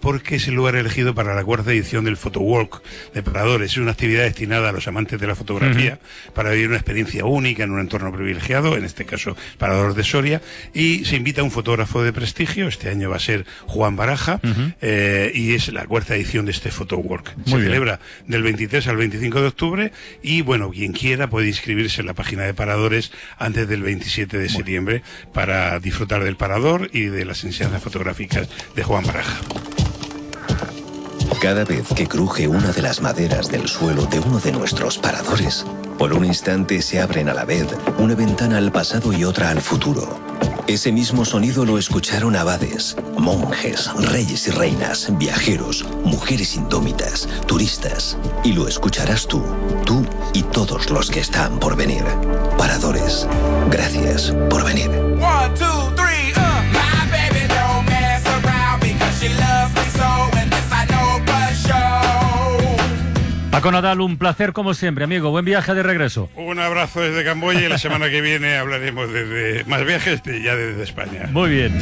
porque es el lugar elegido para la 4ª edición del Photowalk de Paradores. Es una actividad destinada a los amantes de la fotografía para vivir una experiencia única en un entorno privilegiado, en este caso Paradores de Soria, y se invita a un fotógrafo de prestigio. Este año va a ser Juan Baraja, y es la 4ª edición de este Photowalk. Se celebra del 23 al 25 de octubre y, bueno, quien quiera puede inscribirse en la página de Paradores antes del 27 de septiembre para disfrutar del Parador y de las enseñanzas fotográficas de Juan Baraja. Cada vez que cruje una de las maderas del suelo de uno de nuestros paradores, por un instante se abren a la vez una ventana al pasado y otra al futuro. Ese mismo sonido lo escucharon abades, monjes, reyes y reinas, viajeros, mujeres indómitas, turistas. Y lo escucharás tú y todos los que están por venir. Paradores, gracias por venir. 1, 2, 3, my baby don't mess around because she loves me so, and this I know for sure. Paco Nadal, un placer como siempre, amigo. Buen viaje de regreso. Un abrazo desde Camboya y la semana que viene hablaremos de más viajes ya desde España. Muy bien.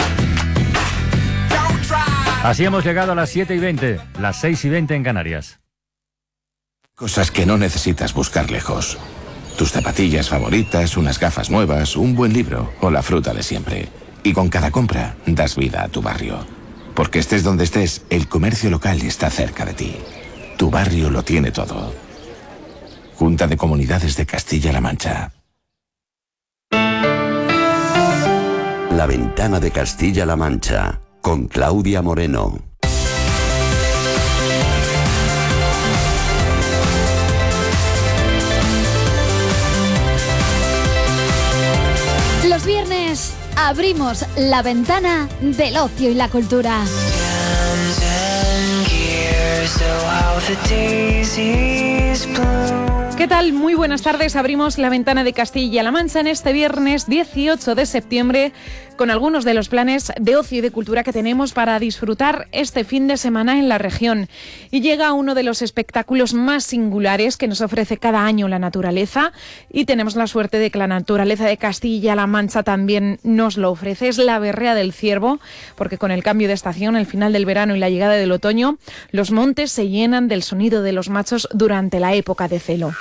Así hemos llegado a las 7:20, las 6:20 en Canarias. Cosas que no necesitas buscar lejos. Tus zapatillas favoritas, unas gafas nuevas, un buen libro o la fruta de siempre. Y con cada compra das vida a tu barrio. Porque estés donde estés, el comercio local está cerca de ti. Tu barrio lo tiene todo. Junta de Comunidades de Castilla-La Mancha. La Ventana de Castilla-La Mancha, con Claudia Moreno. Los viernes abrimos la ventana del ocio y la cultura. ¿Qué tal? Muy buenas tardes. Abrimos la ventana de Castilla-La Mancha en este viernes 18 de septiembre con algunos de los planes de ocio y de cultura que tenemos para disfrutar este fin de semana en la región. Y llega uno de los espectáculos más singulares que nos ofrece cada año la naturaleza, y tenemos la suerte de que la naturaleza de Castilla-La Mancha también nos lo ofrece. Es la Berrea del Ciervo, porque con el cambio de estación, el final del verano y la llegada del otoño, los montes se llenan del sonido de los machos durante la época de celo.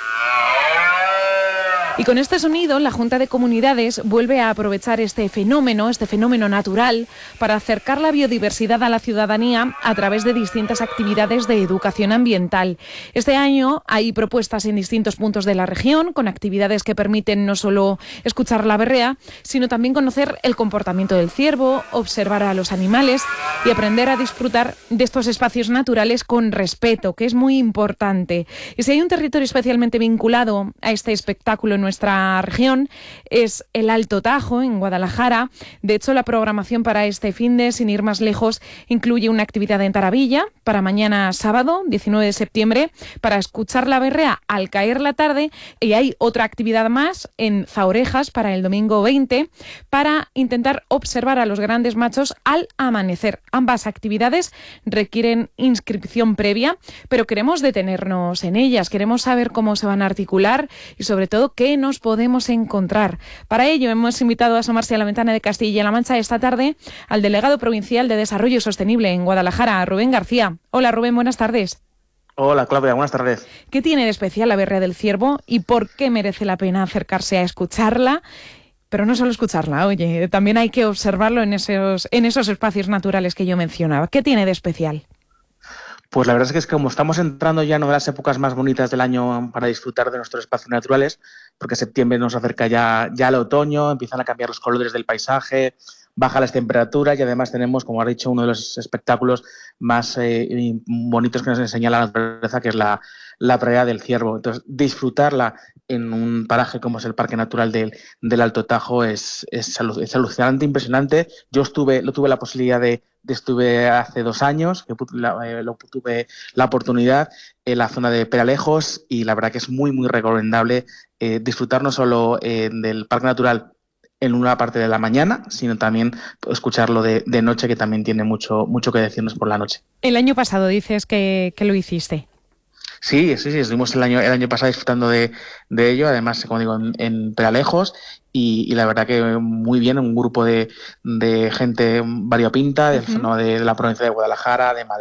Y con este sonido, la Junta de Comunidades vuelve a aprovechar este fenómeno natural, para acercar la biodiversidad a la ciudadanía a través de distintas actividades de educación ambiental. Este año hay propuestas en distintos puntos de la región, con actividades que permiten no solo escuchar la berrea, sino también conocer el comportamiento del ciervo, observar a los animales y aprender a disfrutar de estos espacios naturales con respeto, que es muy importante. Y si hay un territorio especialmente vinculado a este espectáculo en nuestra región, es el Alto Tajo, en Guadalajara. De hecho, la programación para este finde, sin ir más lejos, incluye una actividad en Taravilla para mañana sábado, 19 de septiembre, para escuchar la berrea al caer la tarde, y hay otra actividad más en Zaorejas para el domingo 20, para intentar observar a los grandes machos al amanecer. Ambas actividades requieren inscripción previa, pero queremos detenernos en ellas, queremos saber cómo se van a articular y sobre todo qué nos podemos encontrar. Para ello hemos invitado a asomarse a la ventana de Castilla-La Mancha esta tarde al delegado provincial de Desarrollo Sostenible en Guadalajara, Rubén García. Hola Rubén, buenas tardes. Hola Claudia, buenas tardes. ¿Qué tiene de especial la Berrea del Ciervo y por qué merece la pena acercarse a escucharla? Pero no solo escucharla, oye, también hay que observarlo en esos espacios naturales que yo mencionaba. ¿Qué tiene de especial? Pues la verdad es que como estamos entrando ya en una de las épocas más bonitas del año para disfrutar de nuestros espacios naturales, porque septiembre nos acerca ya el otoño, empiezan a cambiar los colores del paisaje, bajan las temperaturas y además tenemos, como ha dicho, uno de los espectáculos más bonitos que nos enseña la naturaleza, que es la Berrea del Ciervo. Entonces, disfrutarla en un paraje como es el Parque Natural del Alto Tajo es alucinante, impresionante. Yo tuve la posibilidad estuve hace 2 años, que tuve la oportunidad en la zona de Peralejos, y la verdad que es muy, muy recomendable disfrutar no solo del Parque Natural en una parte de la mañana, sino también escucharlo de noche, que también tiene mucho que decirnos por la noche. El año pasado dices que lo hiciste. Sí, estuvimos el año pasado disfrutando de ello, además, como digo, en Peralejos, y la verdad que muy bien, un grupo de gente variopinta, de la provincia de Guadalajara, de Madrid,